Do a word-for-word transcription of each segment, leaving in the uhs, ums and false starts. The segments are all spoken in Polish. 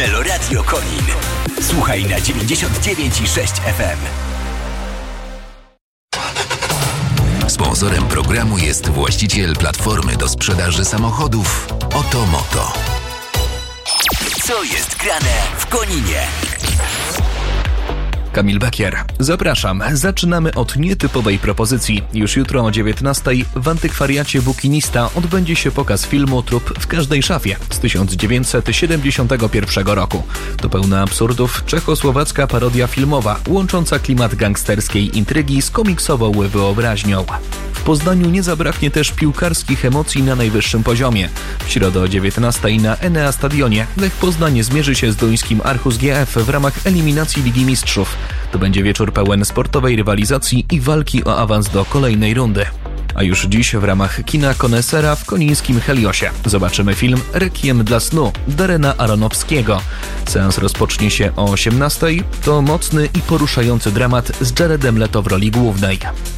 Meloradio Konin. Słuchaj na dziewięćdziesiąt dziewięć i sześć F M. Sponsorem programu jest właściciel platformy do sprzedaży samochodów Otomoto. Co jest grane w Koninie? Kamil Bakier. Zapraszam. Zaczynamy od nietypowej propozycji. Już jutro o dziewiętnastej w antykwariacie Bukinista odbędzie się pokaz filmu Trup w każdej szafie z tysiąc dziewięćset siedemdziesiątego pierwszego roku. To pełna absurdów czechosłowacka parodia filmowa, łącząca klimat gangsterskiej intrygi z komiksową wyobraźnią. W Poznaniu nie zabraknie też piłkarskich emocji na najwyższym poziomie. W środę o dziewiętnastej na Enea Stadionie Lech Poznań zmierzy się z duńskim Aarhus G F w ramach eliminacji Ligi Mistrzów. To będzie wieczór pełen sportowej rywalizacji i walki o awans do kolejnej rundy. A już dziś w ramach kina Konesera w konińskim Heliosie zobaczymy film Requiem dla snu Darrena Aronofskiego. Seans rozpocznie się o osiemnastej. To mocny i poruszający dramat z Jaredem Leto w roli głównej.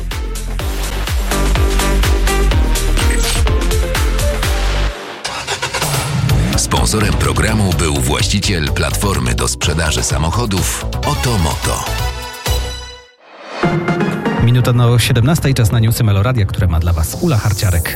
Sponsorem programu był właściciel platformy do sprzedaży samochodów Otomoto. Minuta na siedemnastej, czas na newsy Meloradia, które ma dla Was Ula Harciarek.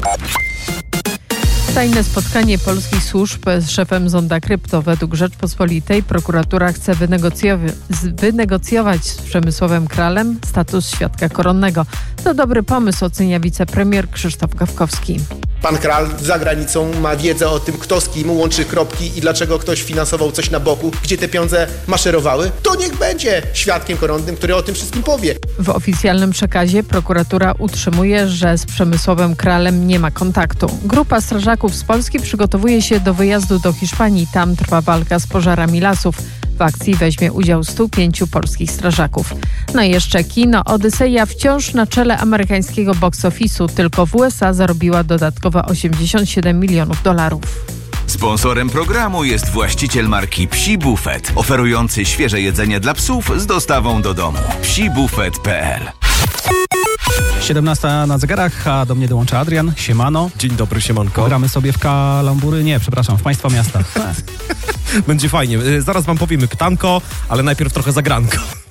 Tajne spotkanie polskich służb z szefem Zonda Krypto. Według Rzeczpospolitej prokuratura chce wynegocjować, wynegocjować z Przemysławem Kralem status świadka koronnego. To dobry pomysł, ocenia wicepremier Krzysztof Gawkowski. Pan Kral za granicą ma wiedzę o tym, kto z kim łączy kropki i dlaczego ktoś finansował coś na boku, gdzie te pieniądze maszerowały. To niech będzie świadkiem koronnym, który o tym wszystkim powie. W oficjalnym przekazie prokuratura utrzymuje, że z Przemysławem Kralem nie ma kontaktu. Grupa strażaków z Polski przygotowuje się do wyjazdu do Hiszpanii. Tam trwa walka z pożarami lasów. W akcji weźmie udział stu pięciu polskich strażaków. No i jeszcze kino Odyseja wciąż na czele amerykańskiego box office'u. Tylko w U S A zarobiła dodatkowe osiemdziesiąt siedem milionów dolarów. Sponsorem programu jest właściciel marki Psi Buffet, oferujący świeże jedzenie dla psów z dostawą do domu. psi buffet kropka p l. siedemnasta na zegarach, a do mnie dołącza Adrian. Siemano. Dzień dobry, siemanko. Gramy sobie w kalambury, nie, przepraszam, w państwa miasta. Będzie fajnie. Zaraz wam powiemy pytanko, ale najpierw trochę zagranko.